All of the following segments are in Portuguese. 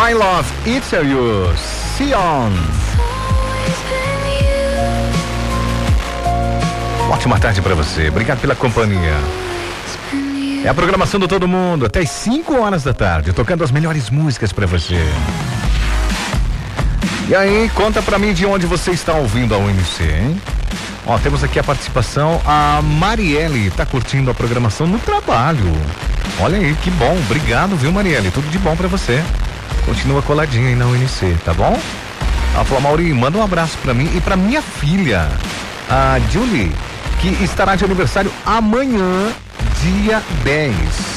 I Love It You, Sion. Ótima tarde pra você, obrigado pela companhia. É a programação do Todo Mundo, até as 5 horas da tarde, tocando as melhores músicas pra você. E aí, conta pra mim de onde você está ouvindo a UNC, hein? Ó, temos aqui a participação, a Marielle tá curtindo a programação no trabalho. Olha aí, que bom, obrigado, viu, Marielle? Tudo de bom pra você. Continua coladinha aí na UNC, tá bom? Ela falou, Mauri, manda um abraço pra mim e pra minha filha, a Julie, que estará de aniversário amanhã, dia 10.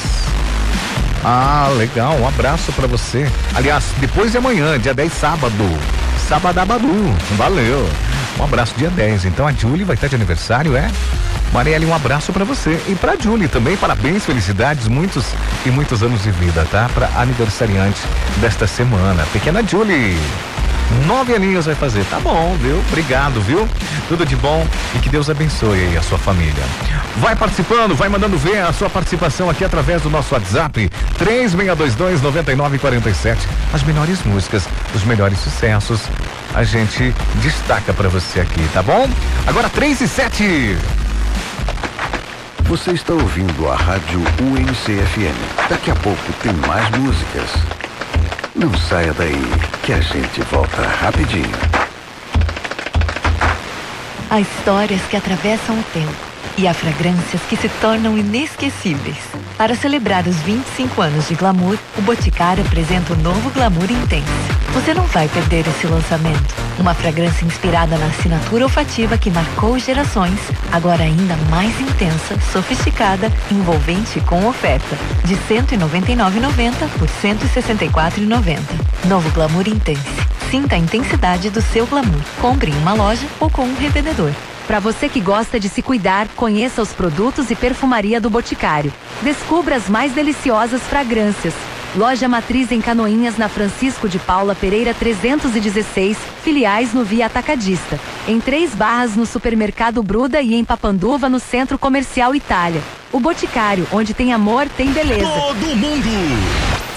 Ah, legal, um abraço pra você. Aliás, depois de amanhã, dia 10, sábado. Sabadabadu, valeu. Um abraço dia 10. Então a Julie vai estar de aniversário, é? Marielle, um abraço pra você. E pra Julie também, parabéns, felicidades, muitos e muitos anos de vida, tá? Pra aniversariante desta semana. Pequena Julie, 9 aninhos vai fazer, tá bom, viu? Obrigado, viu? Tudo de bom e que Deus abençoe aí a sua família. Vai participando, vai mandando ver a sua participação aqui através do nosso WhatsApp 3622-9947. As melhores músicas, os melhores sucessos, a gente destaca pra você aqui, tá bom? Agora 3:07. Você está ouvindo a rádio UNC-FM. Daqui a pouco tem mais músicas. Não saia daí, que a gente volta rapidinho. Há histórias que atravessam o tempo e há fragrâncias que se tornam inesquecíveis. Para celebrar os 25 anos de Glamour, o Boticário apresenta o novo Glamour Intense. Você não vai perder esse lançamento. Uma fragrância inspirada na assinatura olfativa que marcou gerações, agora ainda mais intensa, sofisticada, envolvente com oferta. De R$ 199,90 por R$ 164,90. Novo Glamour Intense. Sinta a intensidade do seu glamour. Compre em uma loja ou com um revendedor. Para você que gosta de se cuidar, conheça os produtos e perfumaria do Boticário. Descubra as mais deliciosas fragrâncias. Loja matriz em Canoinhas, na Francisco de Paula Pereira 316, filiais no Via Atacadista. Em 3 Barras no Supermercado Bruda e em Papanduva no Centro Comercial Itália. O Boticário, onde tem amor, tem beleza. Todo mundo